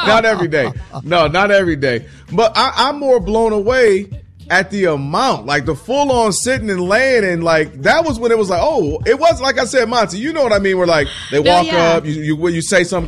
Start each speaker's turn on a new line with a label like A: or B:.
A: Not every day. No, not every day. But I'm more blown away at the amount, like the full on sitting and laying, and like that was when it was like, oh, it was like I said, Monty, you know what I mean? Where like they walk up, you say something